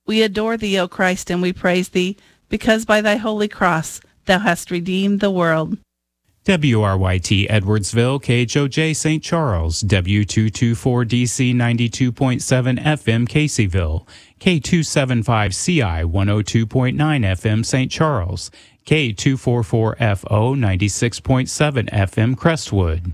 We adore thee, O Christ, and we praise thee, because by thy holy cross thou hast redeemed the world. WRYT Edwardsville, KHOJ St. Charles, W224DC 92.7 FM Caseyville, K275CI 102.9 FM St. Charles, K244FO 96.7 FM Crestwood.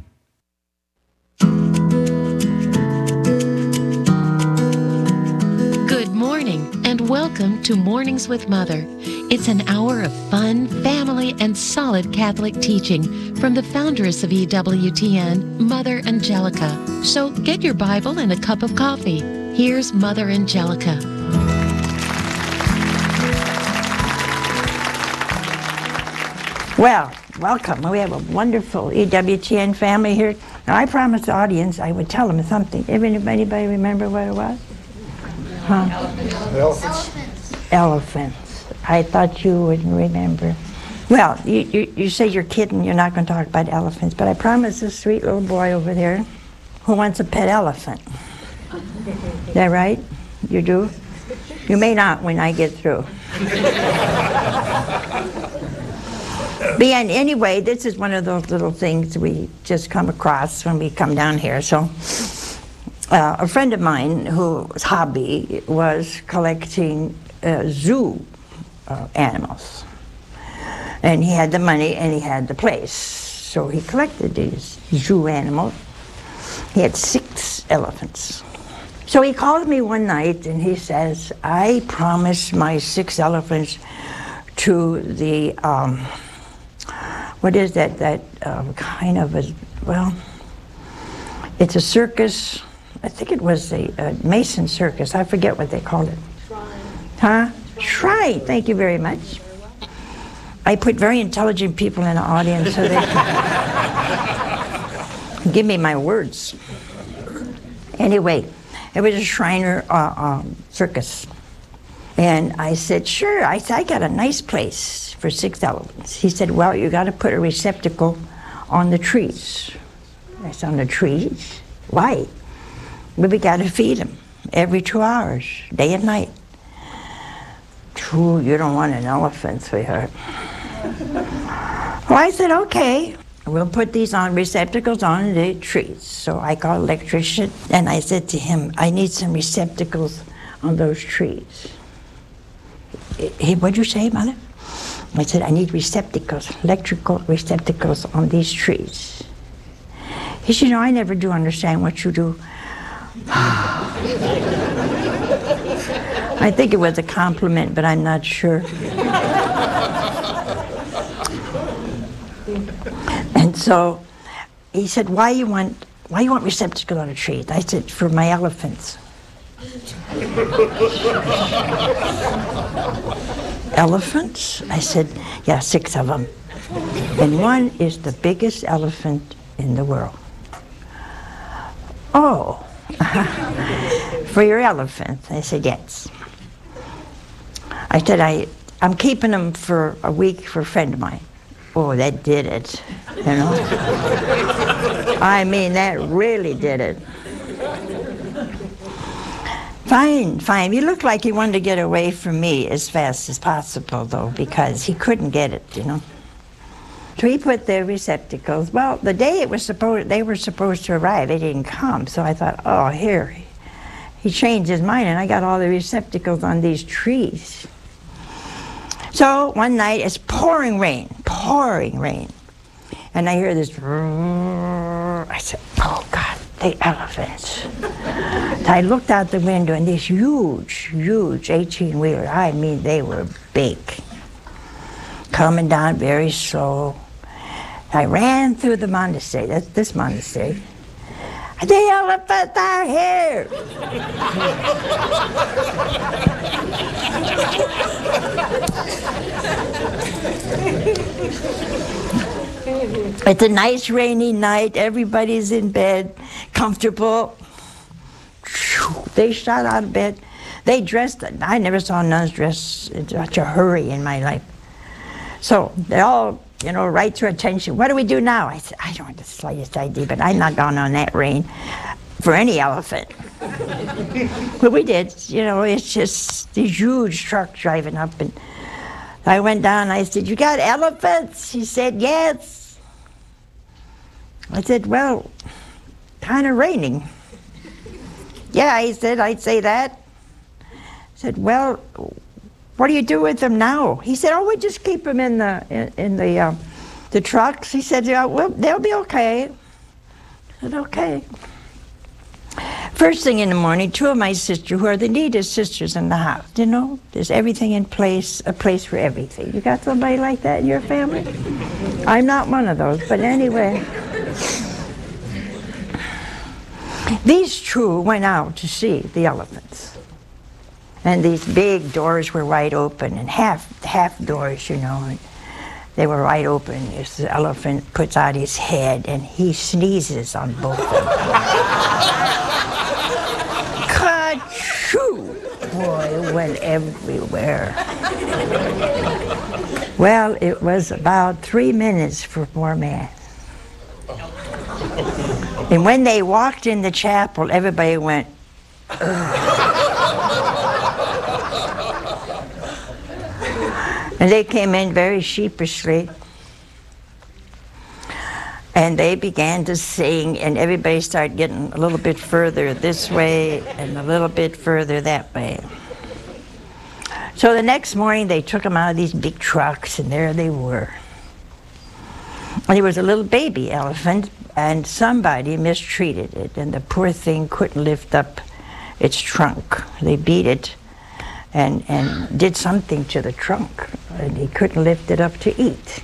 Good morning and welcome to Mornings with Mother. It's an hour of fun, family, and solid Catholic teaching from the foundress of EWTN, Mother Angelica. So get your Bible and a cup of coffee. Here's Mother Angelica. Well, welcome. We have a wonderful EWTN family here. Now, I promised the audience I would tell them something. Anybody remember what it was? Huh? Elephants. I thought you wouldn't remember. Well, you say you're kidding. You're not going to talk about elephants. But I promised this sweet little boy over there who wants a pet elephant. Is that right? You do? You may not when I get through. But anyway, this is one of those little things we just come across when we come down here. So a friend of mine whose hobby was collecting zoo animals. And he had the money and he had the place. So he collected these zoo animals. He had 6 elephants. So he called me one night and he says, I promised my 6 elephants to the, what is that kind of a, well, it's a circus. I think it was a Mason circus. I forget what they called it. Shrine. Huh? Shrine. Thank you very much. I put very intelligent people in the audience so they can give me my words. Anyway, it was a Shriner circus. And I said, sure. I said, I got a nice place for 6 elephants. He said, well, you got to put a receptacle on the trees. I said, on the trees? Why? Well, we got to feed them every 2 hours, day and night. True, you don't want an elephant, sweetheart. Well, I said, okay, we'll put these on receptacles on the trees. So I called an electrician, and I said to him, I need some receptacles on those trees. What'd you say, Mother? I said, I need receptacles, electrical receptacles on these trees. He said, I never do understand what you do. I think it was a compliment, but I'm not sure. And so he said, why you want receptacles on the trees? I said, for my elephants. Elephants? I said, yeah, 6 of them. And one is the biggest elephant in the world. Oh, for your elephants? I said, yes. I said, I'm keeping them for a week for a friend of mine. Oh, that did it, you know? I mean, that really did it. Fine. He looked like he wanted to get away from me as fast as possible, though, because he couldn't get it, you know? So he put the receptacles. Well, the day they were supposed to arrive, they didn't come. So I thought, oh, here. He changed his mind, and I got all the receptacles on these trees. So one night, it's pouring rain. And I hear this, I said, oh, God, the elephants. I looked out the window, and these huge 18-wheelers, I mean, they were big, coming down very slow. I ran through the monastery, that's this monastery. The elephants are here! It's a nice rainy night, everybody's in bed, comfortable. They shot out of bed. They dressed, I never saw nuns dress in such a hurry in my life. So they all, right to attention. What do we do now? I said, I don't have the slightest idea, but I'm not going on that rain. for any elephant. But we did, you know, it's just these huge trucks driving up, and I went down and I said, "You got elephants?" He said, "Yes." I said, "Well, kind of raining." "Yeah," he said, "I'd say that." I said, "Well, what do you do with them now?" He said, "Oh, we just keep them in the trucks." He said, "Yeah, well, they'll be okay." I said, "Okay." First thing in the morning, two of my sisters, who are the neatest sisters in the house, you know, there's everything in place, a place for everything. You got somebody like that in your family? I'm not one of those, but anyway. These two went out to see the elephants. And these big doors were wide open, and half doors, you know, and they were wide open. This elephant puts out his head and he sneezes on both of them. Ka-choo! Boy, it went everywhere. Well, it was about 3 minutes for poor man. And when they walked in the chapel, everybody went, ugh. And they came in very sheepishly, and they began to sing, and everybody started getting a little bit further this way and a little bit further that way. So the next morning they took them out of these big trucks, and there they were. And there was a little baby elephant, and somebody mistreated it, and the poor thing couldn't lift up its trunk. They beat it and did something to the trunk, and he couldn't lift it up to eat.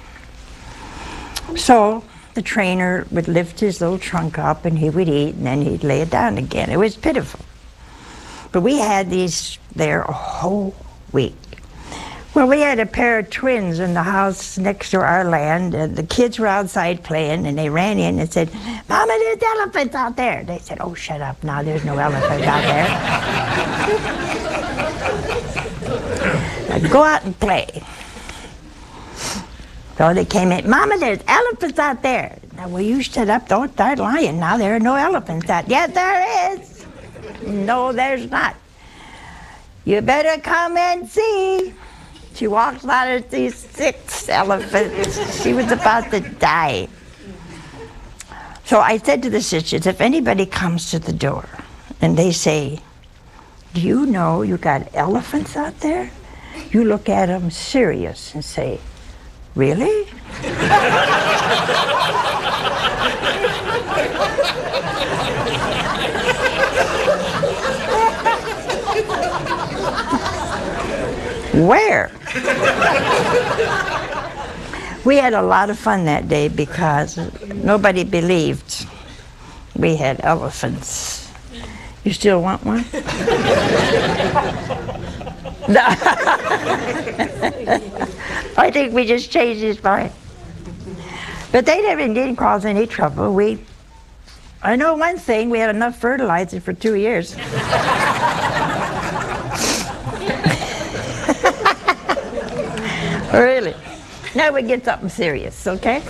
So the trainer would lift his little trunk up, and he would eat, and then he'd lay it down again. It was pitiful. But we had these there a whole week. Well, we had a pair of twins in the house next to our land, and the kids were outside playing, and they ran in and said, "Mama, there's elephants out there." They said, "Oh, shut up now, there's no elephants out there." I'd go out and play. So they came in, "Mama, there's elephants out there." Now, well, you shut up, don't start lying now, there are no elephants out there. "Yes, there is." "No, there's not." "You better come and see." She walked out of these 6 elephants. She was about to die. So I said to the sisters, if anybody comes to the door and they say, "Do you know you got elephants out there?" you look at them serious and say, "Really?" Where? We had a lot of fun that day because nobody believed we had elephants. You still want one? No. I think we just changed his mind. But they didn't cause any trouble. I know one thing, we had enough fertilizer for 2 years. Really. Now we get something serious, okay?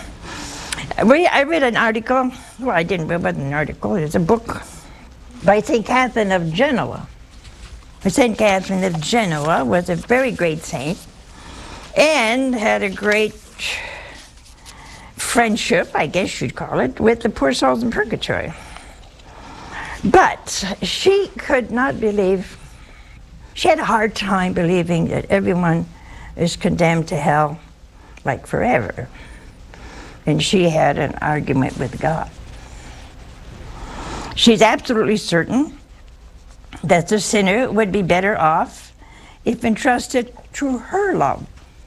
I read an article, well, I didn't, it wasn't an article, it's a book by St. Catherine of Genoa. St. Catherine of Genoa was a very great saint and had a great friendship, I guess you'd call it, with the poor souls in purgatory. But she could not believe, she had a hard time believing that everyone is condemned to hell like forever. And she had an argument with God. She's absolutely certain that the sinner would be better off if entrusted to her love.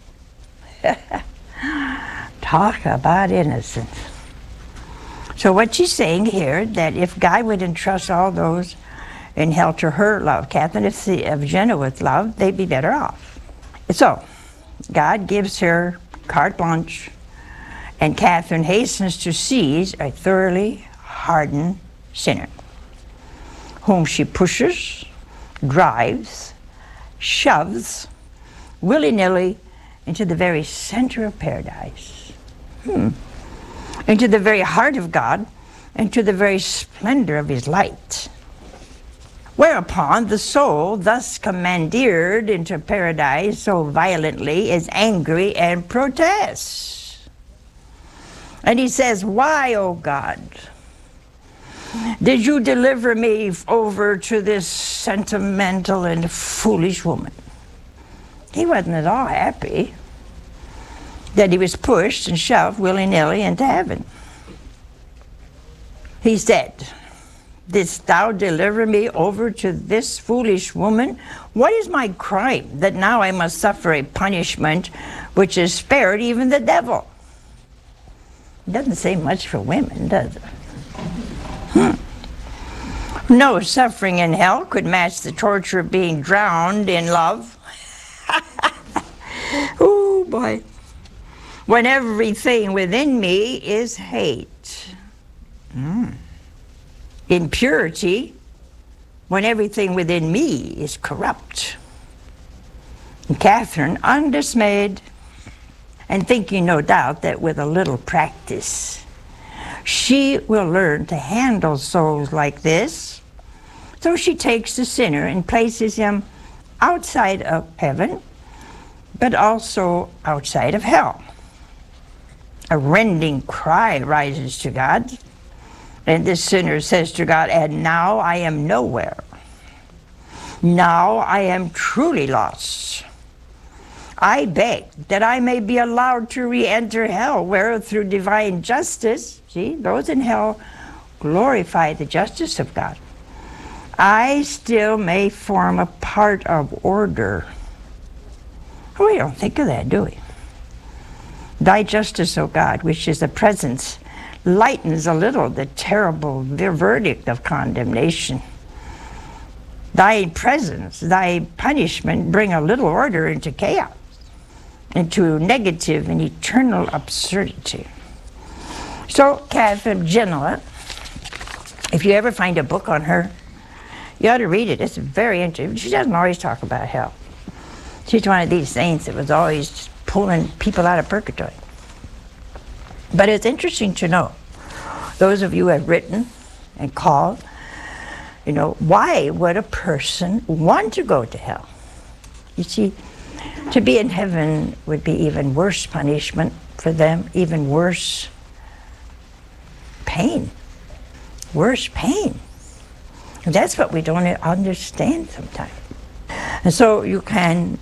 Talk about innocence. So what she's saying here, that if God would entrust all those in hell to her love, Catherine of Genoa's love, they'd be better off. So God gives her carte blanche, and Catherine hastens to seize a thoroughly hardened sinner, whom she pushes, drives, shoves, willy-nilly into the very center of paradise, into the very heart of God, and to the very splendor of his light. Whereupon the soul, thus commandeered into paradise so violently, is angry and protests. And he says, "Why, O God, did you deliver me over to this sentimental and foolish woman?" He wasn't at all happy that he was pushed and shoved willy-nilly into heaven. He said, "Didst thou deliver me over to this foolish woman? What is my crime that now I must suffer a punishment which is spared even the devil?" It doesn't say much for women, does it? No suffering in hell could match the torture of being drowned in love. Oh boy. When everything within me is hate. Impurity, when everything within me is corrupt. And Catherine, undismayed, and thinking no doubt that with a little practice, she will learn to handle souls like this. So she takes the sinner and places him outside of heaven, but also outside of hell. A rending cry rises to God, and this sinner says to God, "And now I am nowhere. Now I am truly lost. I beg that I may be allowed to re-enter hell, where through divine justice," see, those in hell glorify the justice of God, "I still may form a part of order." We don't think of that, do we? Thy justice, O God, which is the presence, lightens a little the terrible verdict of condemnation. Thy presence, thy punishment bring a little order into chaos, into negative and eternal absurdity. So Catherine Genoa, if you ever find a book on her, you ought to read it. It's very interesting. She doesn't always talk about hell. She's one of these saints that was always pulling people out of purgatory. But it's interesting to know, those of you who have written and called, why would a person want to go to hell? You see, to be in heaven would be even worse punishment for them, even worse pain. Worse pain. And that's what we don't understand sometimes. And so you can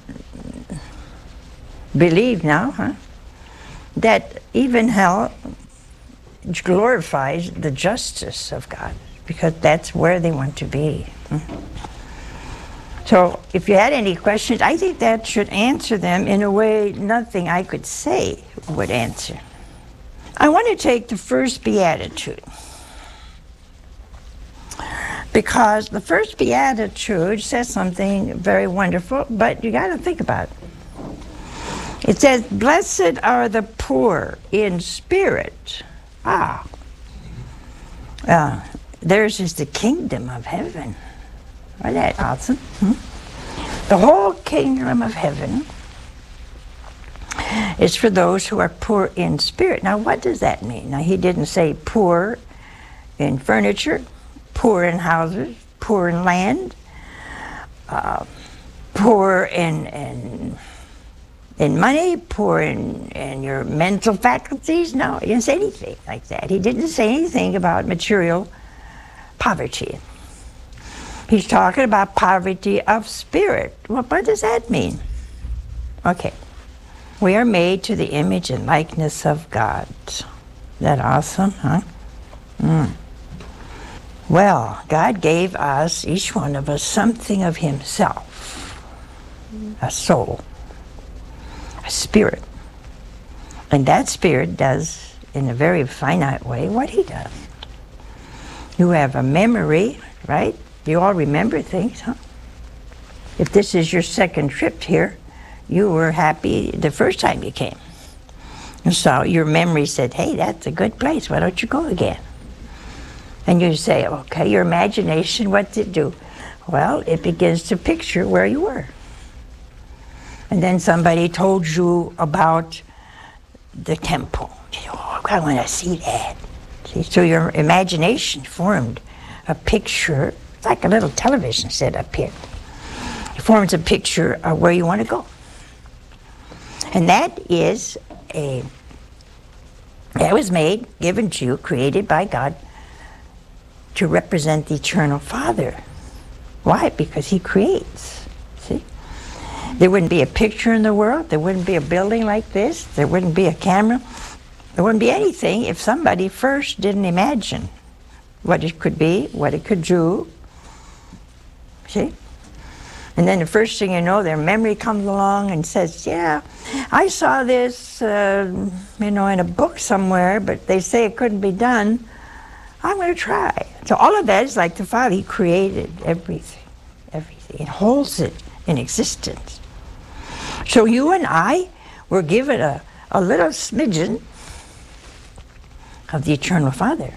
believe now, that even hell glorifies the justice of God, because that's where they want to be. So if you had any questions, I think that should answer them in a way nothing I could say would answer. I want to take the first beatitude, because the first beatitude says something very wonderful, but you got to think about it. It says, "Blessed are the poor in spirit." Theirs is the kingdom of heaven. Isn't that awesome? The whole kingdom of heaven is for those who are poor in spirit. Now, what does that mean? Now, he didn't say poor in furniture, poor in houses, poor in land, poor in money, poor in your mental faculties. No, he didn't say anything like that. He didn't say anything about material poverty. He's talking about poverty of spirit. Well, what does that mean? Okay. We are made to the image and likeness of God. Isn't that awesome, huh? Well, God gave us, each one of us, something of himself. A soul. A spirit. And that spirit does, in a very finite way, what he does. You have a memory, right? You all remember things, huh? If this is your second trip here, you were happy the first time you came. And so your memory said, "Hey, that's a good place. Why don't you go again?" And you say, okay, your imagination, what's it do? Well, it begins to picture where you were. And then somebody told you about the temple. Oh, I want to see that. See, so your imagination formed a picture, it's like a little television set up here. It forms a picture of where you want to go. And that was made, given to you, created by God to represent the eternal Father. Why? Because He creates. See? There wouldn't be a picture in the world. There wouldn't be a building like this. There wouldn't be a camera. There wouldn't be anything if somebody first didn't imagine what it could be, what it could do. See? And then the first thing you know, their memory comes along and says, yeah, I saw this, in a book somewhere, but they say it couldn't be done. I'm going to try. So all of that is like the Father. He created everything. He holds it in existence. So you and I were given a little smidgen of the eternal Father.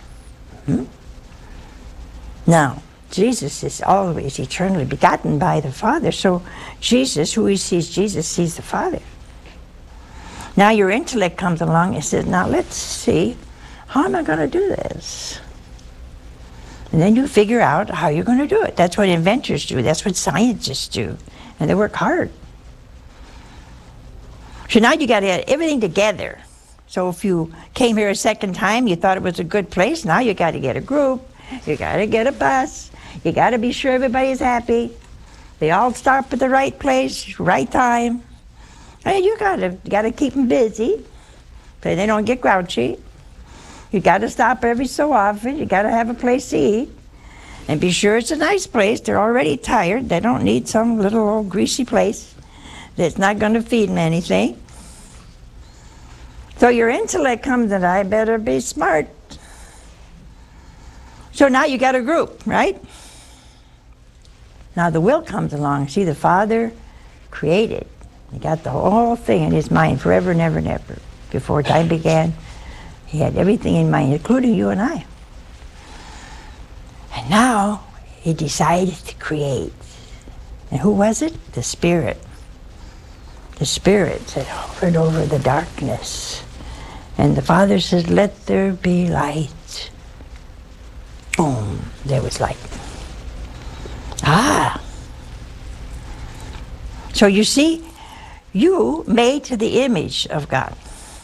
Now, Jesus is always eternally begotten by the Father. So Jesus, who he sees the Father. Now your intellect comes along and says, now let's see, how am I going to do this? And then you figure out how you're going to do it. That's what inventors do. That's what scientists do. And they work hard. So now you got to get everything together. So if you came here a second time, you thought it was a good place, now you got to get a group, you got to get a bus, you got to be sure everybody's happy. They all stop at the right place, right time. And you got to keep them busy so they don't get grouchy. You got to stop every so often. You got to have a place to eat. And be sure it's a nice place. They're already tired. They don't need some little old greasy place that's not going to feed them anything. So your intellect comes and I better be smart. So now you got a group, right? Now the will comes along. See, the Father created. He got the whole thing in his mind forever and ever and ever. Before time began, he had everything in mind, including you and I. And now he decided to create. And who was it? The Spirit. The Spirit said, hovered over the darkness. And the Father says, let there be light. Boom, there was light. So you see, you made to the image of God.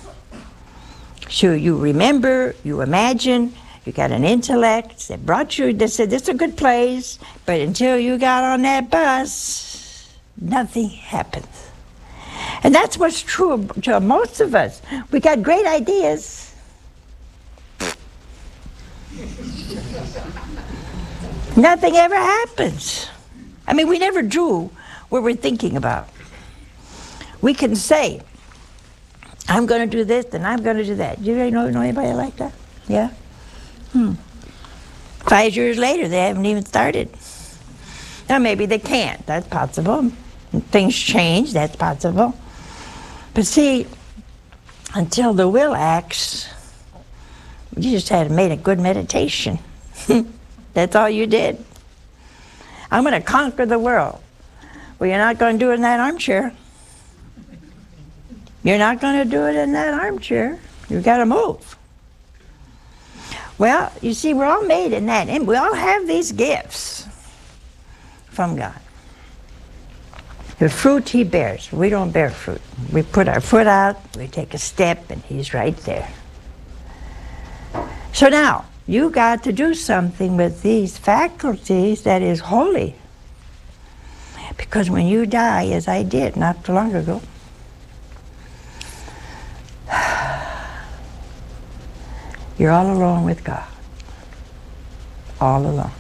So you remember, you imagine, you got an intellect that brought you, that said, this is a good place, but until you got on that bus, nothing happens. And that's what's true to most of us. We got great ideas. Nothing ever happens. I mean, we never do what we're thinking about. We can say, I'm going to do this and I'm going to do that. Do you know anybody like that? Yeah? 5 years later, they haven't even started. Now, maybe they can't. That's possible. Things change. That's possible. But see, until the will acts, you just had made a good meditation. That's all you did. I'm going to conquer the world. Well, you're not going to do it in that armchair. You're not going to do it in that armchair. You've got to move. Well, you see, we're all made in that, and we all have these gifts from God. The fruit he bears, we don't bear fruit. We put our foot out, we take a step, and he's right there. So now, you got to do something with these faculties that is holy. Because when you die, as I did not too long ago, you're all alone with God. All alone.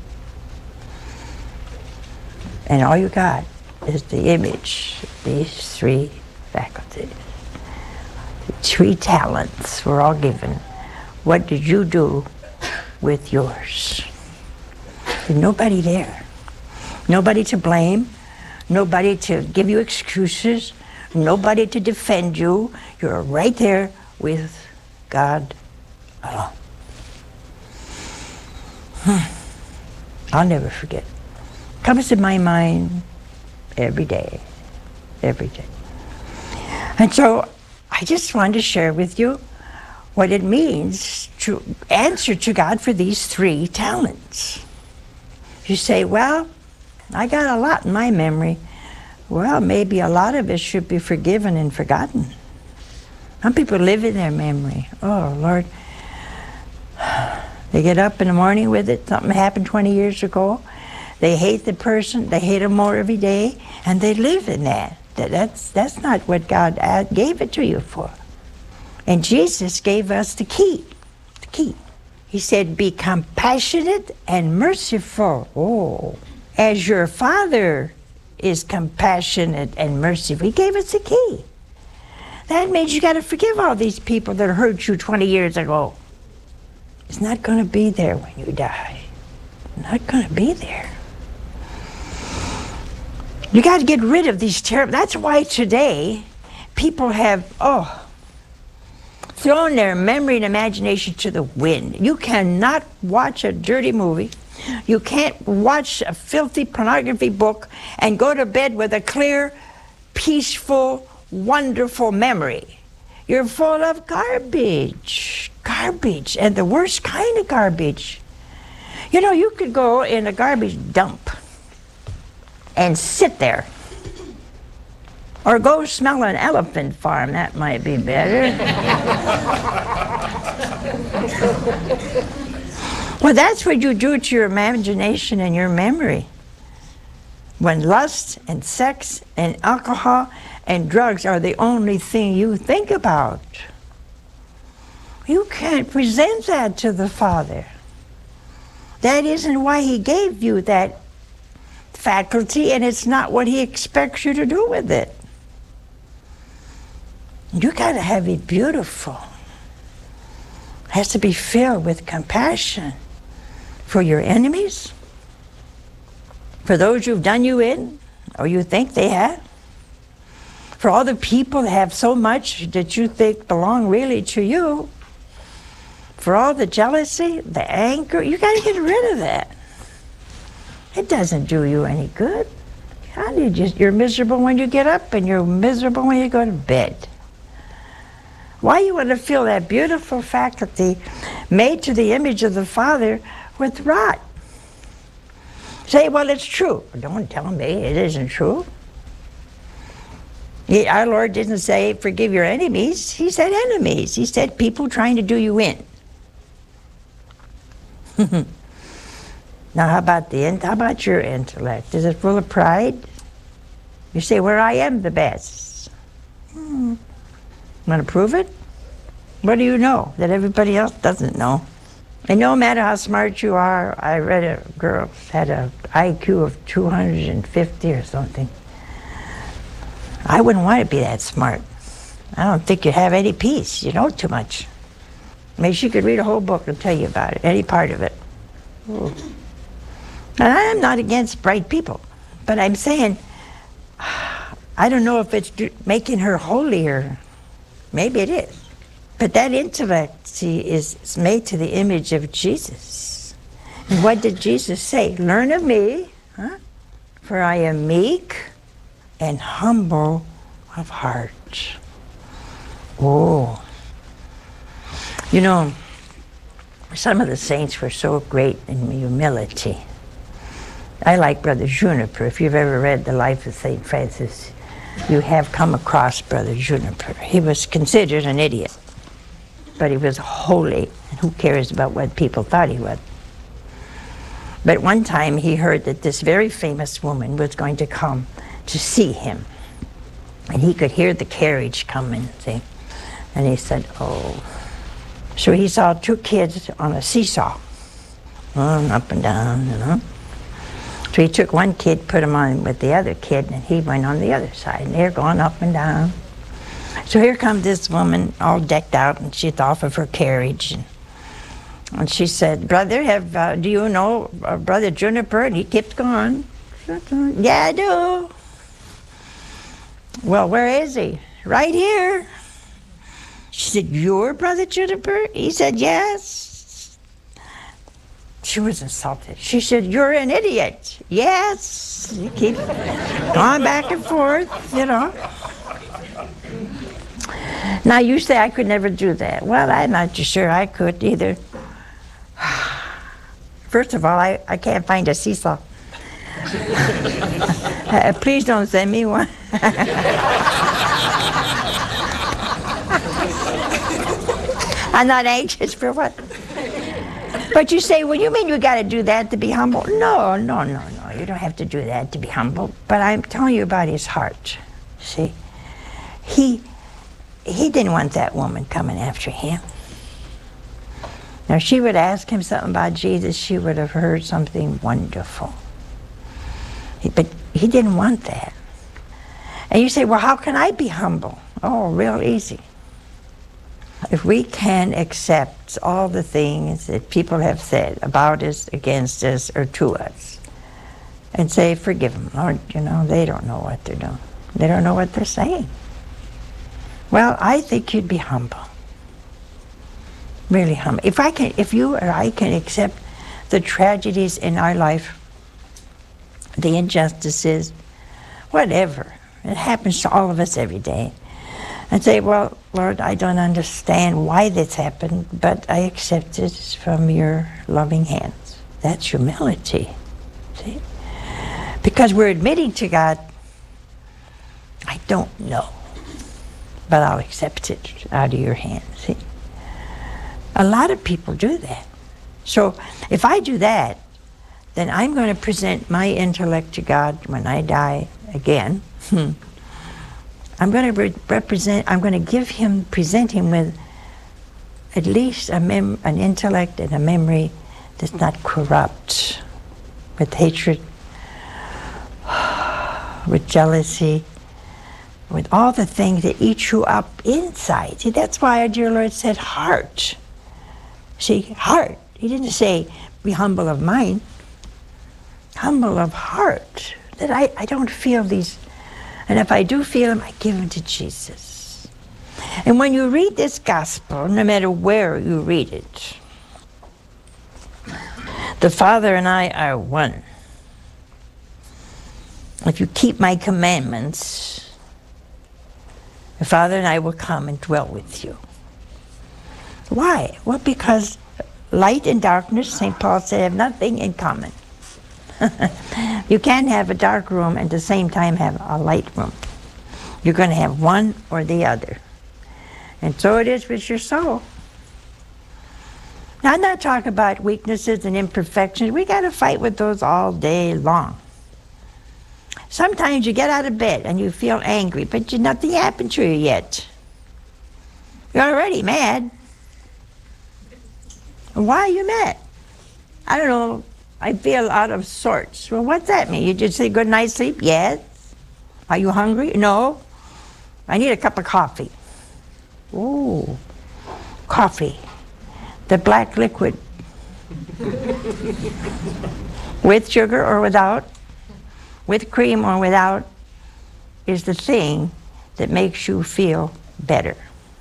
And all you got is the image of these three faculties. The 3 talents were all given. What did you do with yours? There's nobody there. Nobody to blame. Nobody to give you excuses. Nobody to defend you. You're right there with God alone. I'll never forget. Comes in my mind every day. Every day. And so I just wanted to share with you what it means to answer to God for these 3 talents. You say, well, I got a lot in my memory. Well, maybe a lot of it should be forgiven and forgotten. Some people live in their memory. Oh, Lord. They get up in the morning with it. Something happened 20 years ago. They hate the person. They hate them more every day. And they live in that. That's not what God gave it to you for. And Jesus gave us the key. The key. He said, be compassionate and merciful. Oh, as your Father is compassionate and merciful. He gave us the key. That means you got to forgive all these people that hurt you 20 years ago. It's not going to be there when you die. Not going to be there. You got to get rid of these terrible. That's why today people have thrown their memory and imagination to the wind. You cannot watch a dirty movie. You can't watch a filthy pornography book and go to bed with a clear, peaceful, wonderful memory. You're full of garbage. Garbage, and the worst kind of garbage. You know, you could go in a garbage dump and sit there. Or go smell an elephant farm. That might be better. Well, that's what you do to your imagination and your memory. When lust and sex and alcohol and drugs are the only thing you think about. You can't present that to the Father. That isn't why He gave you that faculty, and it's not what He expects you to do with it. You got to have it beautiful. It has to be filled with compassion for your enemies, for those who've done you in, or you think they have, for all the people that have so much that you think belong really to you, for all the jealousy, the anger. You got to get rid of that. It doesn't do you any good. You're miserable when you get up, and you're miserable when you go to bed. Why you want to fill that beautiful faculty made to the image of the Father with rot? Say, well, it's true. Don't tell me it isn't true. Our Lord didn't say forgive your enemies. He said enemies. He said people trying to do you in. Now, how about your intellect? Is it full of pride? You say, well, I am the best. Want to prove it? What do you know that everybody else doesn't know? And no matter how smart you are, I read a girl had an IQ of 250 or something. I wouldn't want to be that smart. I don't think you have any peace. You know too much. Maybe she could read a whole book and tell you about it, any part of it. Ooh. And I am not against bright people, but I'm saying, I don't know if it's making her holier. Maybe it is. But that intellect, see, is made to the image of Jesus. And what did Jesus say? Learn of me, for I am meek and humble of heart. Oh. You know, some of the saints were so great in humility. I like Brother Juniper. If you've ever read the life of St. Francis, you have come across Brother Juniper. He was considered an idiot, but he was holy, and who cares about what people thought he was? But one time he heard that this very famous woman was going to come to see him, and he could hear the carriage coming, see? And he said, oh. So he saw 2 kids on a seesaw, going up and down, you know. So he took one kid, put him on with the other kid, and he went on the other side, and they're going up and down. So here comes this woman, all decked out, and she's off of her carriage. And she said, brother, do you know Brother Juniper? And he kept going. Yeah, I do. Well, where is he? Right here. She said, you're Brother Juniper? He said, yes. She was insulted. She said, you're an idiot. Yes. You keep going back and forth, you know. Now you say I could never do that. Well, I'm not too sure I could either. First of all, I can't find a seesaw. Please don't send me one. I'm not anxious for what. But you say, well, you mean you got to do that to be humble? No. You don't have to do that to be humble. But I'm telling you about his heart. See, he didn't want that woman coming after him. Now, if she would ask him something about Jesus, she would have heard something wonderful. But he didn't want that. And you say, well, how can I be humble? Oh, real easy. If we can accept all the things that people have said about us, against us, or to us, and say, forgive them, Lord, they don't know what they're doing. They don't know what they're saying. Well, I think you'd be humble. Really humble. If you or I can accept the tragedies in our life, the injustices, whatever, it happens to all of us every day, and say, well, Lord, I don't understand why this happened, but I accept it from your loving hands. That's humility, see? Because we're admitting to God, I don't know, but I'll accept it out of your hands, see? A lot of people do that. So if I do that, then I'm going to present my intellect to God when I die again. I'm going to present him with at least an intellect and a memory that's not corrupt with hatred, with jealousy, with all the things that eat you up inside. See, that's why our dear Lord said heart. See, heart. He didn't say, be humble of mind. Humble of heart. That I don't feel these, and if I do feel them, I give them to Jesus. And when you read this gospel, no matter where you read it, the Father and I are one. If you keep my commandments, the Father and I will come and dwell with you. Why? Well, because light and darkness, St. Paul said, have nothing in common. You can't have a dark room and at the same time have a light room. You're going to have one or the other. And so it is with your soul. Now, I'm not talking about weaknesses and imperfections. We got to fight with those all day long. Sometimes you get out of bed and you feel angry, but nothing happened to you yet. You're already mad. Why are you mad? I don't know. I feel out of sorts. Well, what's that mean? You just say good night's sleep? Yes. Are you hungry? No. I need a cup of coffee. Ooh, coffee. The black liquid. With sugar or without, with cream or without, is the thing that makes you feel better.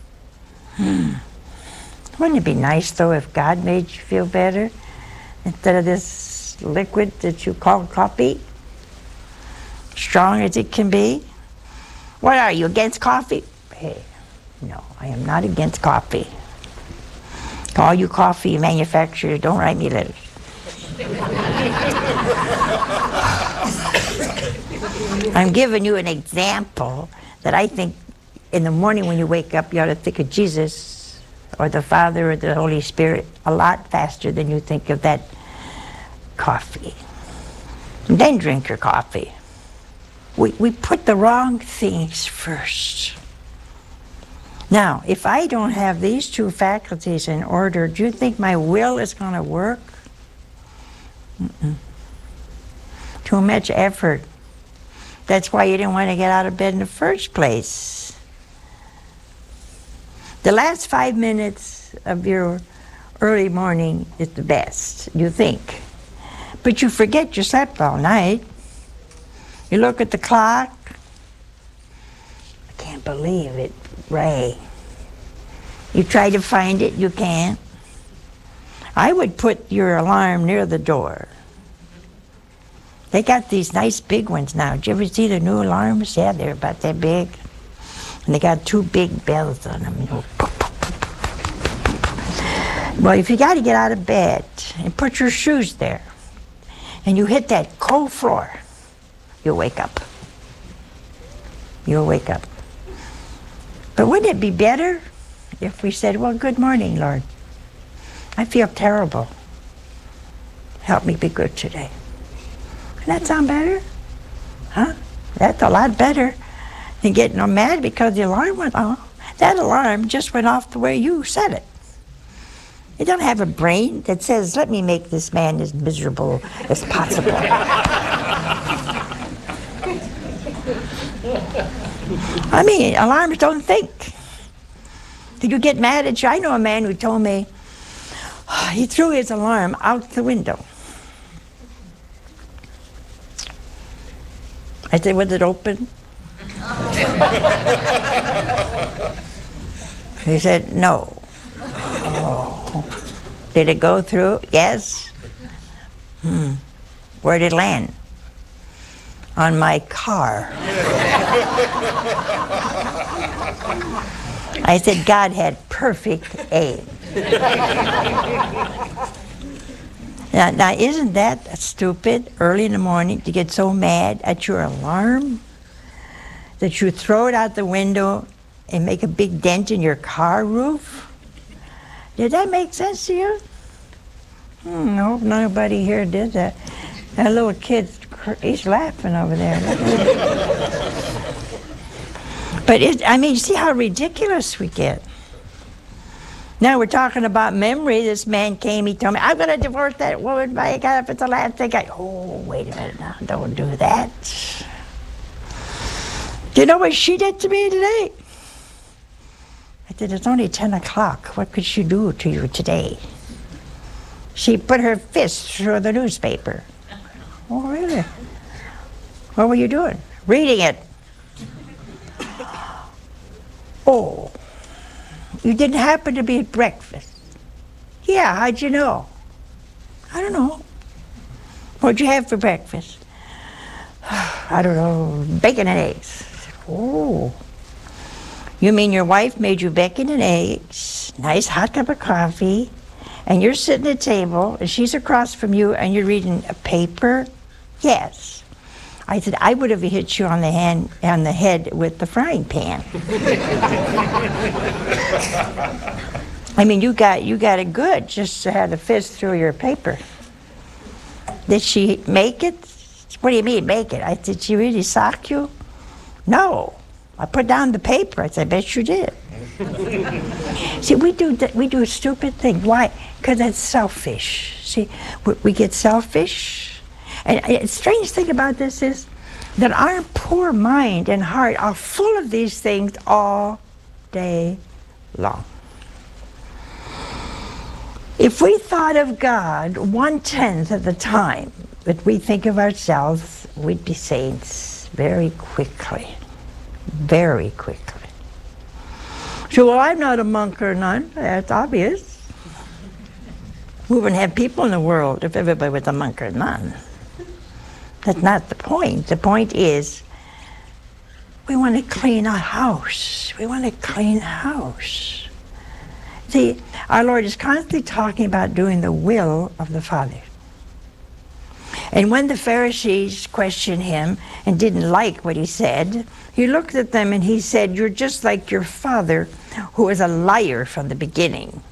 Wouldn't it be nice, though, if God made you feel better instead of this liquid that you call coffee, strong as it can be? What are you, against coffee? Hey, no, I am not against coffee. All you coffee manufacturers, don't write me letters. I'm giving you an example that I think in the morning when you wake up, you ought to think of Jesus or the Father or the Holy Spirit a lot faster than you think of that coffee. And then drink your coffee. We put the wrong things first. Now, if I don't have these two faculties in order, do you think my will is going to work? Too much effort. That's why you didn't want to get out of bed in the first place. The last 5 minutes of your early morning is the best, you think. But you forget you slept all night. You look at the clock. I can't believe it, Ray. You try to find it, you can't. I would put your alarm near the door. They got these nice big ones now. Did you ever see the new alarms? Yeah, they're about that big. And they got two big bells on them. Well, if you got to get out of bed and put your shoes there, and you hit that cold floor, you'll wake up. You'll wake up. But wouldn't it be better if we said, well, good morning, Lord. I feel terrible. Help me be good today. Doesn't that sound better? Huh? That's a lot better than getting all mad because the alarm went off. That alarm just went off the way you said it. You don't have a brain that says, let me make this man as miserable as possible. I mean, alarms don't think. Did you get mad at you? I know a man who told me he threw his alarm out the window. I said, was it open? He said, no. Oh. Did it go through? Yes. Where did it land? On my car. I said, God had perfect aim. Now, isn't that stupid, early in the morning, to get so mad at your alarm that you throw it out the window and make a big dent in your car roof? Did that make sense to you? I hope nobody here did that. That little kid, he's laughing over there. But I mean, see how ridiculous we get. Now we're talking about memory. This man came, he told me, I'm going to divorce that woman, but I got up at the last thing. Oh, wait a minute now, don't do that. Do you know what she did to me today? I said, it's only 10 o'clock. What could she do to you today? She put her fist through the newspaper. Oh, really? What were you doing? Reading it. Oh, you didn't happen to be at breakfast? Yeah, how'd you know? I don't know. What'd you have for breakfast? I don't know, bacon and eggs. I said, oh. You mean your wife made you bacon and eggs, nice hot cup of coffee, and you're sitting at the table, and she's across from you, and you're reading a paper? Yes. I said, I would have hit you on the head with the frying pan. I mean, you got it good, just to have the fist through your paper. Did she make it? What do you mean, make it? I said, did she really sock you? No. I put down the paper. I said, I bet you did. See, we do a stupid thing. Why? Because it's selfish. See, we get selfish. And the strange thing about this is that our poor mind and heart are full of these things all day long. If we thought of God 1/10 of the time that we think of ourselves, we'd be saints very quickly. Very quickly. So, well, I'm not a monk or a nun. That's obvious. We wouldn't have people in the world if everybody was a monk or a nun. That's not the point. The point is, we want to clean our house. We want to clean a house. See, our Lord is constantly talking about doing the will of the Father. And when the Pharisees questioned him and didn't like what he said, he looked at them and he said, you're just like your father, who was a liar from the beginning.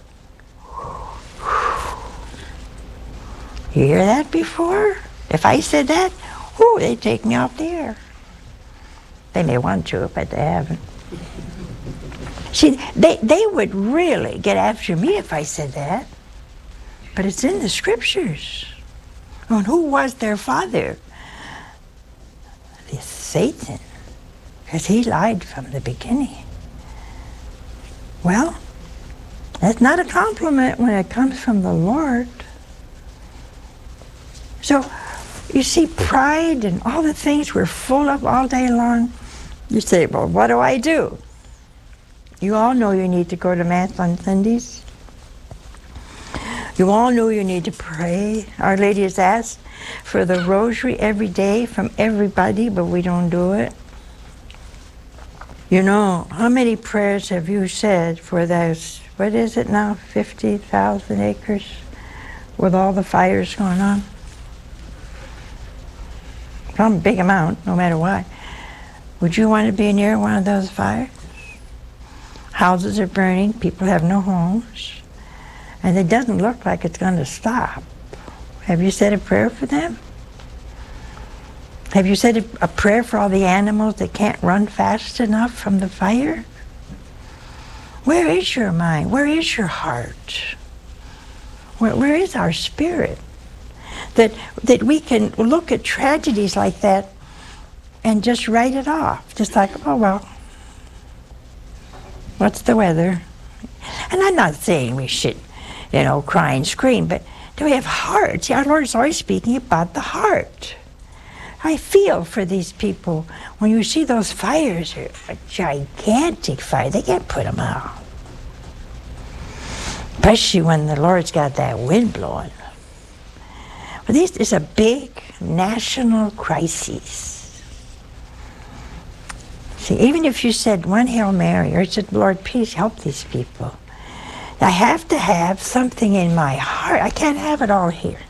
You hear that before? If I said that, they'd take me off the air. They may want to, but they haven't. See, they would really get after me if I said that. But it's in the scriptures. And who was their father? It's Satan, because he lied from the beginning. Well, that's not a compliment when it comes from the Lord. So, you see, pride and all the things we're full of all day long, you say, well, what do I do? You all know you need to go to Mass on Sundays. You all know you need to pray. Our Lady has asked for the rosary every day from everybody, but we don't do it. You know, how many prayers have you said for those, what is it now, 50,000 acres with all the fires going on? Some big amount, no matter what. Would you want to be near one of those fires? Houses are burning, people have no homes, and it doesn't look like it's going to stop. Have you said a prayer for them? Have you said a prayer for all the animals that can't run fast enough from the fire? Where is your mind? Where is your heart? Where is our spirit? That we can look at tragedies like that and just write it off. Just like, oh, well, what's the weather? And I'm not saying we should, cry and scream, but do we have hearts? See, our Lord is always speaking about the heart. I feel for these people. When you see those fires, a gigantic fire, they can't put them out. Especially when the Lord's got that wind blowing. But this is a big national crisis. See, even if you said one Hail Mary, or said, Lord, please help these people, I have to have something in my heart. I can't have it all here.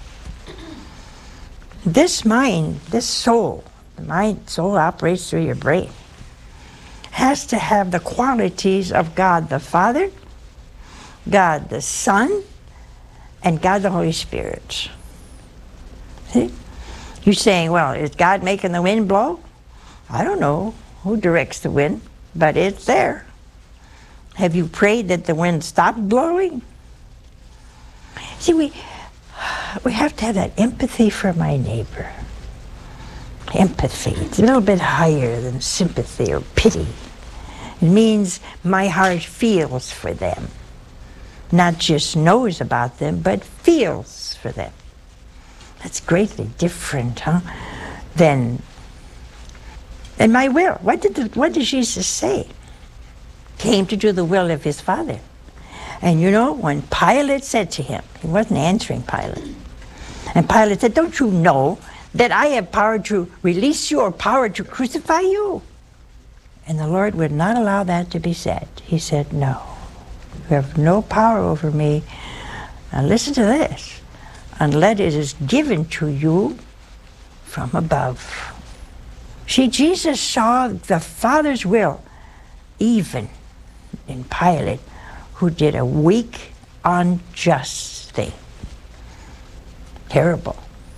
This mind, this soul, the mind, soul operates through your brain, has to have the qualities of God the Father, God the Son, and God the Holy Spirit. See? You're saying, well, is God making the wind blow? I don't know who directs the wind, but it's there. Have you prayed that the wind stopped blowing? See, we have to have that empathy for my neighbor. Empathy. It's a little bit higher than sympathy or pity. It means my heart feels for them. Not just knows about them, but feels for them. That's greatly different, than my will. What did Jesus say? Came to do the will of his Father. And when Pilate said to him, he wasn't answering Pilate, and Pilate said, don't you know that I have power to release you or power to crucify you? And the Lord would not allow that to be said. He said, no, you have no power over me. Now listen to this. Unless it is given to you from above. See, Jesus saw the Father's will even in Pilate, who did a weak, unjust thing. Terrible.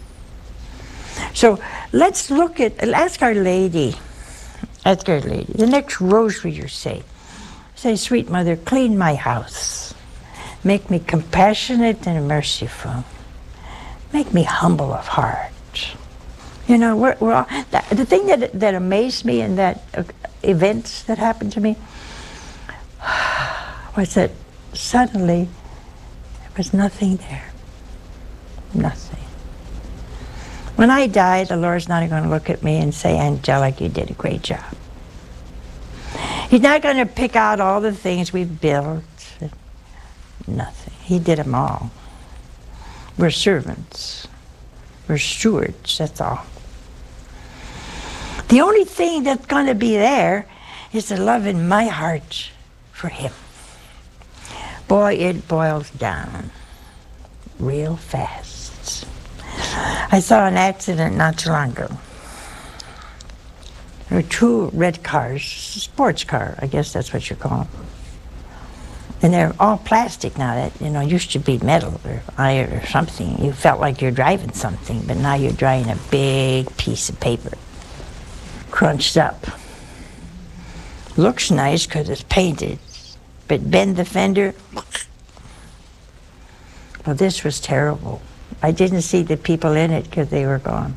So let's ask Our Lady, the next rosary you say, Sweet Mother, clean my house. Make me compassionate and merciful. Make me humble of heart. We're all, the thing that amazed me in that events that happened to me was that suddenly there was nothing there. Nothing. When I die, the Lord's not going to look at me and say, Angelic, you did a great job. He's not going to pick out all the things we've built. Nothing. He did them all. We're servants. We're stewards, that's all. The only thing that's going to be there is the love in my heart for him. Boy, it boils down real fast. I saw an accident not too long ago. There were two red cars, sports car, I guess that's what you call them. And they're all plastic now. That used to be metal or iron or something. You felt like you're driving something, but now you're driving a big piece of paper, crunched up. Looks nice because it's painted, but bend the fender. Well, this was terrible. I didn't see the people in it because they were gone.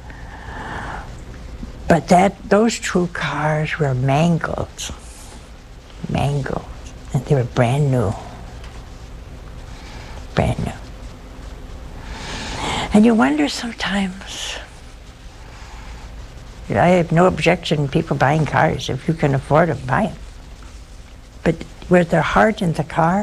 But those two cars were mangled. Mangled. And they were brand new. Brand new. And you wonder sometimes, I have no objection to people buying cars. If you can afford them, buy them. But with their heart in the car,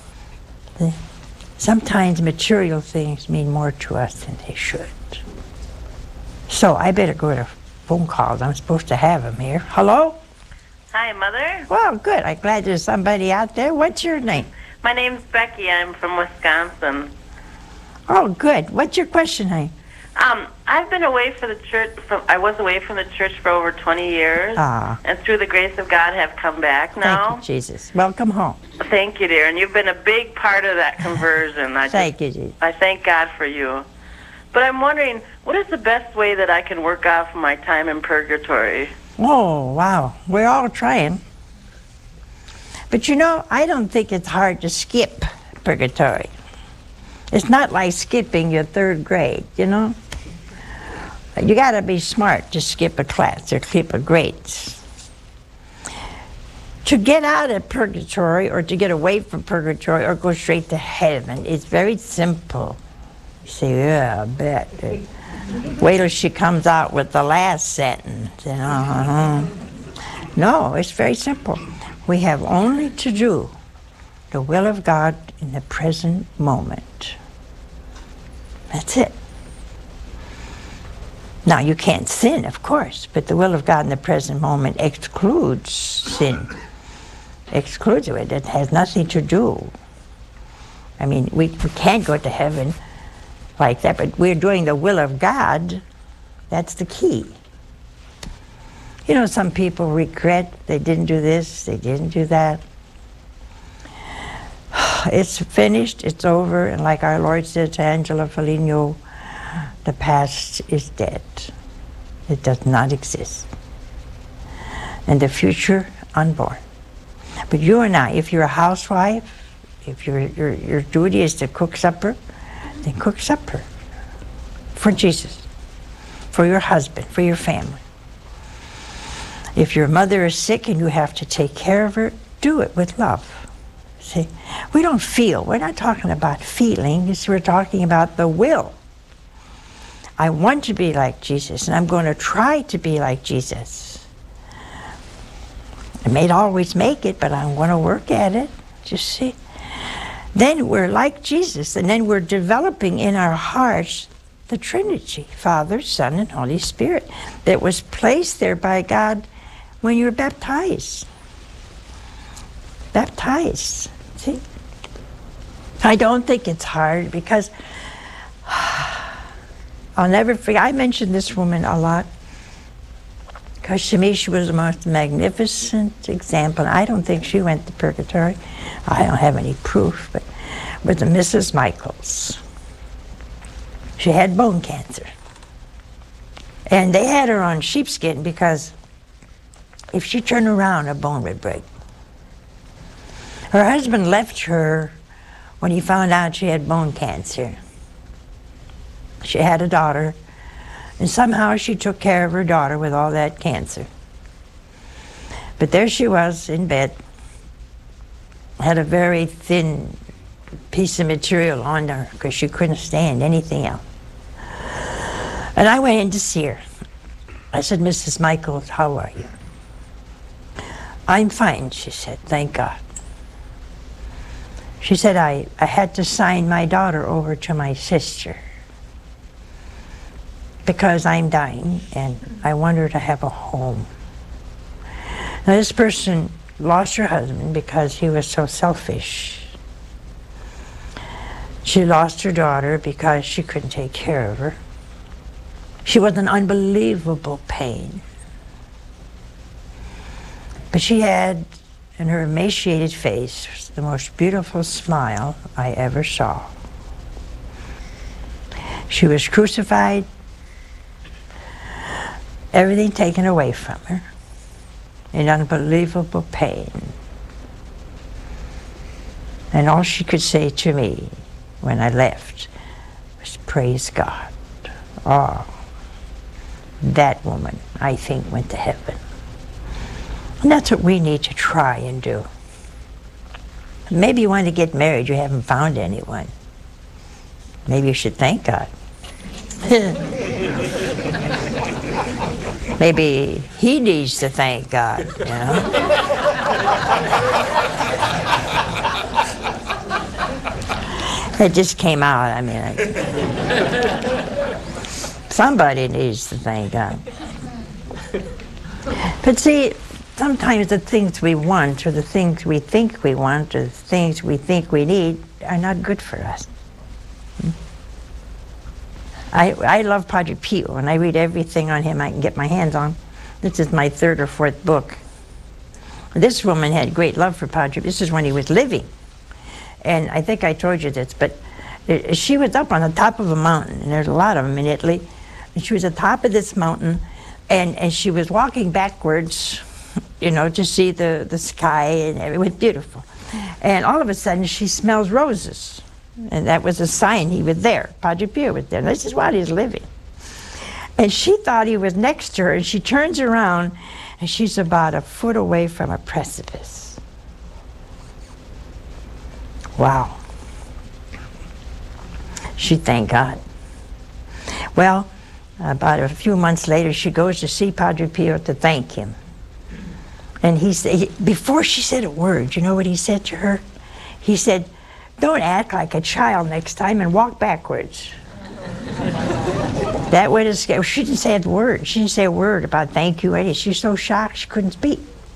sometimes material things mean more to us than they should. So I better go to phone calls. I'm supposed to have them here. Hello? Hi, Mother. Well, good. I'm glad there's somebody out there. What's your name? My name's Becky. I'm from Wisconsin. Oh, good. What's your question, honey? I've been away from the church. I was away from the church for over 20 years, and through the grace of God, have come back now. Thank you, Jesus. Welcome home. Thank you, dear. And you've been a big part of that conversion. Thank you, Jesus. I thank God for you. But I'm wondering, what is the best way that I can work off my time in purgatory? Oh, wow. We're all trying. But you know, I don't think it's hard to skip purgatory. It's not like skipping your third grade, you know? You got to be smart to skip a class or skip a grade. To get out of purgatory or to get away from purgatory or go straight to heaven, it's very simple. You say, yeah, I bet. Wait till she comes out with the last sentence. You know? No, it's very simple. We have only to do the will of God in the present moment. That's it. Now, you can't sin, of course, but the will of God in the present moment excludes sin. Excludes it. It has nothing to do. I mean, we can't go to heaven like that, but we're doing the will of God. That's the key. You know, some people regret they didn't do this, they didn't do that. It's finished, it's over, and like our Lord said to Angela Foligno, the past is dead. It does not exist. And the future, unborn. But you and I, if you're a housewife, if your duty is to cook supper, then cook supper for Jesus, for your husband, for your family. If your mother is sick and you have to take care of her, do it with love. See, we don't feel. We're not talking about feelings. We're talking about the will. I want to be like Jesus, and I'm going to try to be like Jesus. I may not always make it, but I'm going to work at it. Just see. Then we're like Jesus, and then we're developing in our hearts the Trinity, Father, Son, and Holy Spirit, that was placed there by God when you're baptized. Baptized. See? I don't think it's hard because I'll never forget. I mentioned this woman a lot because to me she was the most magnificent example. I don't think she went to purgatory. I don't have any proof, but with the Mrs. Michaels. She had bone cancer. And they had her on sheepskin because if she turned around, her bone would break. Her husband left her when he found out she had bone cancer. She had a daughter, and somehow she took care of her daughter with all that cancer. But there she was in bed, had a very thin piece of material on her because she couldn't stand anything else. And I went in to see her. I said, Mrs. Michaels, how are you? I'm fine, she said, thank God. She said, I had to sign my daughter over to my sister because I'm dying and I want her to have a home. Now this person lost her husband because he was so selfish. She lost her daughter because she couldn't take care of her. She was in unbelievable pain. But she had, in her emaciated face, the most beautiful smile I ever saw. She was crucified, everything taken away from her, in unbelievable pain. And all she could say to me when I left was, praise God. Oh, that woman, I think, went to heaven. And that's what we need to try and do. Maybe you want to get married, you haven't found anyone. Maybe you should thank God. Maybe he needs to thank God, you know? It just came out, I mean. Somebody needs to thank God. But see, sometimes the things we want, or the things we think we want, or the things we think we need are not good for us. I love Padre Pio, and I read everything on him I can get my hands on. This is my 3rd or 4th book. This woman had great love for Padre. This is when he was living. And I think I told you this, but she was up on the top of a mountain, and there's a lot of them in Italy. And she was at the top of this mountain, and she was walking backwards, you know, to see the sky, and it was beautiful. And all of a sudden, she smells roses. And that was a sign he was there. Padre Pio was there. This is while he's living. And she thought he was next to her, and she turns around, and she's about a foot away from a precipice. Wow. She thanked God. Well, about a few months later, she goes to see Padre Pio to thank him. And before she said a word, you know what he said to her? He said, "Don't act like a child next time and walk backwards." That would have scared. She didn't say a word. She didn't say a word about thank you. She's so shocked she couldn't speak.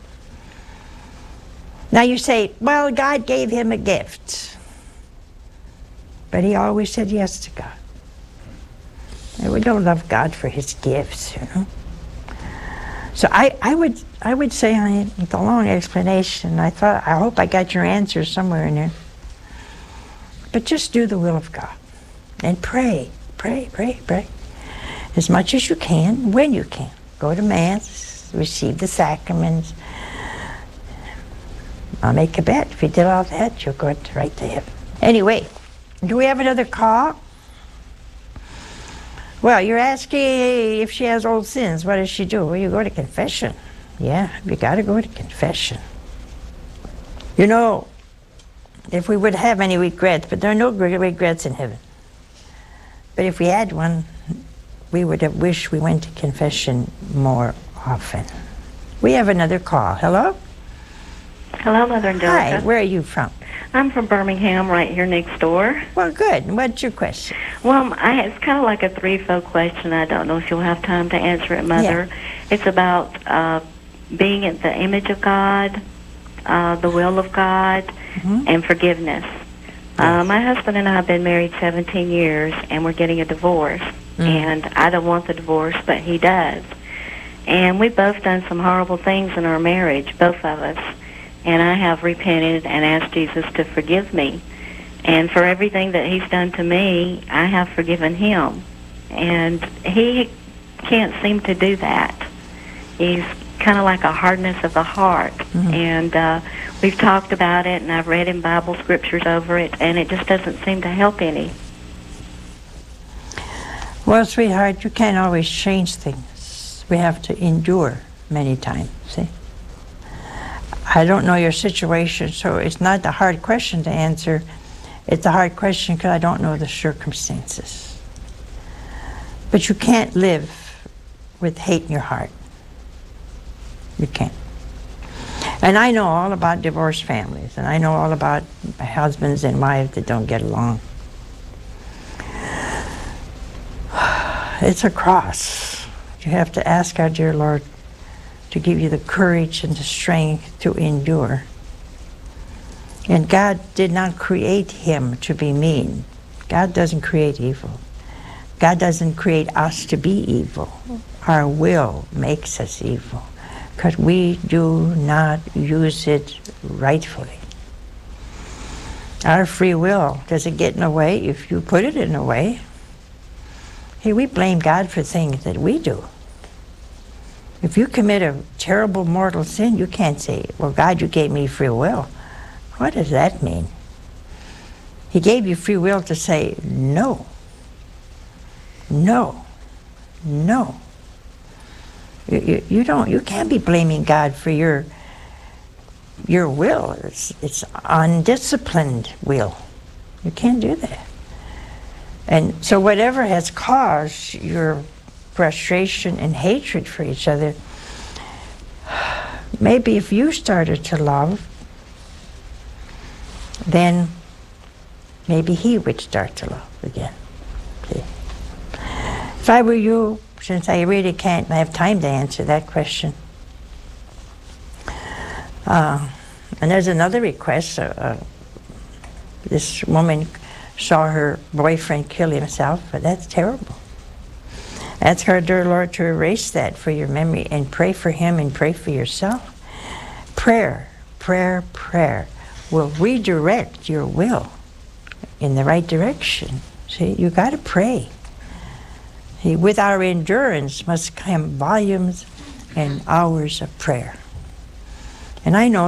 Now you say, well, God gave him a gift. But he always said yes to God. And we don't love God for his gifts, you know. So I would say, honey, with a long explanation, I hope I got your answer somewhere in there. But just do the will of God. And pray, pray, pray, pray. As much as you can, when you can. Go to Mass, receive the sacraments. I'll make a bet. If you did all that, you'll go right to heaven. Anyway, do we have another call? Well, you're asking if she has old sins. What does she do? Well, you go to confession. Yeah, you got to go to confession. You know, if we would have any regrets, but there are no regrets in heaven. But if we had one, we would have wished we went to confession more often. We have another call. Hello? Hello, Mother Angelica. Hi, where are you from? I'm from Birmingham, right here next door. Well, good. What's your question? Well, it's kind of like a threefold question. I don't know if you'll have time to answer it, Mother. Yeah. It's about being in the image of God, the will of God, and forgiveness. Yes. My husband and I have been married 17 years, and we're getting a divorce. And I don't want the divorce, but he does. And we've both done some horrible things in our marriage, both of us. And I have repented and asked Jesus to forgive me. And for everything that he's done to me, I have forgiven him. And he can't seem to do that. He's kind of like a hardness of the heart. And we've talked about it, and I've read in Bible scriptures over it, and it just doesn't seem to help any. Well, sweetheart, you can't always change things. We have to endure many times, see? I don't know your situation, so it's not a hard question to answer. It's a hard question because I don't know the circumstances. But you can't live with hate in your heart. You can't. And I know all about divorced families, and I know all about husbands and wives that don't get along. It's a cross. You have to ask our dear Lord to give you the courage and the strength to endure. And God did not create him to be mean. God doesn't create evil. God doesn't create us to be evil. Our will makes us evil because we do not use it rightfully. Our free will, does it get in the way if you put it in the way? Hey, we blame God for things that we do. If you commit a terrible mortal sin, you can't say, well, God, you gave me free will. What does that mean? He gave you free will to say no. No. No. You can't be blaming God for your will. It's undisciplined will. You can't do that. And so whatever has caused your frustration and hatred for each other, maybe if you started to love, then maybe he would start to love again. See? If I were you, since I really can't have time to answer that question, And there's another request. This woman saw her boyfriend kill himself, but that's terrible. Ask our dear Lord to erase that for your memory and pray for him and pray for yourself. Prayer, prayer, prayer will redirect your will in the right direction. See, you got to pray. See, with our endurance must come volumes and hours of prayer. And I know